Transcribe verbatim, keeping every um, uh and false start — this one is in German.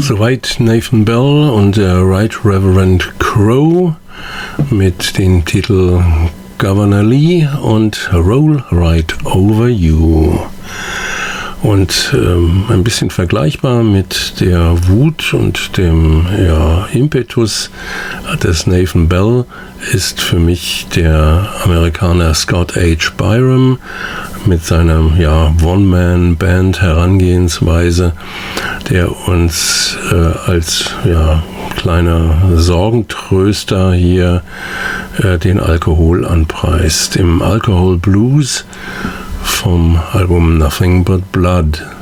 Soweit Nathan Bell und der Right Reverend Crow mit dem Titel Governor Lee und Roll Right Over You. Und ähm, ein bisschen vergleichbar mit der Wut und dem ja, Impetus des Nathan Bell ist für mich der Amerikaner Scott H. Byram mit seiner ja, One-Man-Band-Herangehensweise, der uns äh, als ja, kleiner Sorgentröster hier äh, den Alkohol anpreist. Im Alcohol Blues vom Album Nothing But Blood.